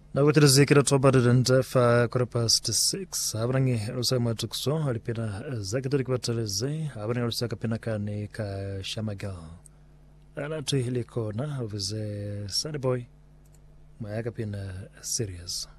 Na kutirizikira tobarida fa 6:15 abrangi rusama tukso alipina zakatari kwataleze abrangi rusaka pina kane ka shamagal alatu hiliko na uvize Sunny Boy mayaka pina serious